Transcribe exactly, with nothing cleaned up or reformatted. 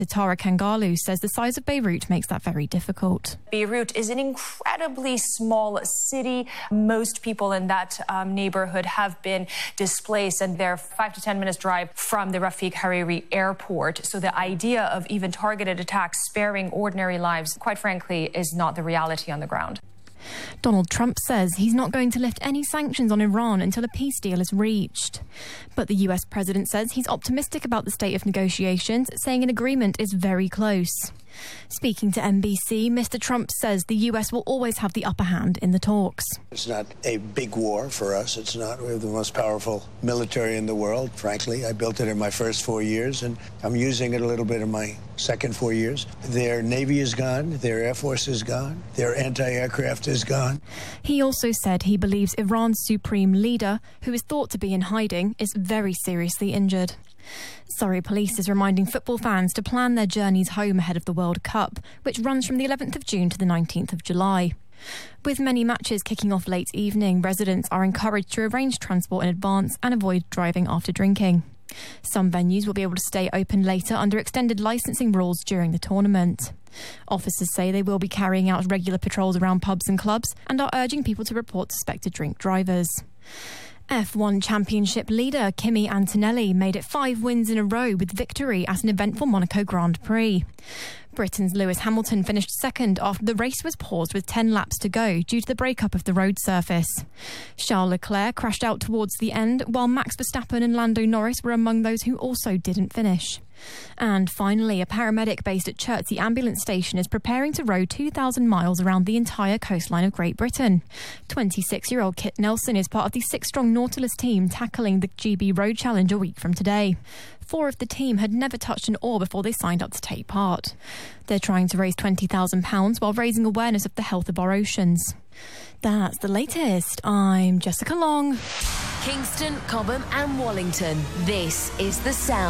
Tara Kangalu says the size of Beirut makes that very difficult. Beirut is an incredibly small city. Most people in that um, neighborhood have been displaced, and they're five to ten minutes drive from the Rafik Hariri airport. So the idea of even targeted attacks sparing ordinary lives, quite frankly, is not the reality on the ground. Donald Trump says he's not going to lift any sanctions on Iran until a peace deal is reached. But the U S president says he's optimistic about the state of negotiations, saying an agreement is very close. Speaking to N B C, Mister Trump says the U S will always have the upper hand in the talks. It's not a big war for us. It's not. We have the most powerful military in the world, frankly. I built it in my first four years, and I'm using it a little bit in my second four years. Their Navy is gone. Their Air Force is gone. Their anti-aircraft is gone. He also said he believes Iran's supreme leader, who is thought to be in hiding, is very seriously injured. Surrey Police is reminding football fans to plan their journeys home ahead of the World Cup, which runs from the eleventh of June to the nineteenth of July. With many matches kicking off late evening, residents are encouraged to arrange transport in advance and avoid driving after drinking. Some venues will be able to stay open later under extended licensing rules during the tournament. Officers say they will be carrying out regular patrols around pubs and clubs and are urging people to report suspected drink drivers. F one Championship leader Kimi Antonelli made it five wins in a row with victory at an eventful Monaco Grand Prix. Britain's Lewis Hamilton finished second after the race was paused with ten laps to go due to the breakup of the road surface. Charles Leclerc crashed out towards the end, while Max Verstappen and Lando Norris were among those who also didn't finish. And finally, a paramedic based at Chertsey Ambulance Station is preparing to row two thousand miles around the entire coastline of Great Britain. twenty-six-year-old Kit Nelson is part of the six-strong Nautilus team tackling the G B Road Challenge a week from today. Four of the team had never touched an oar before they signed up to take part. They're trying to raise twenty thousand pounds while raising awareness of the health of our oceans. That's the latest. I'm Jessica Long. Kingston, Cobham and Wallington. This is The Sound.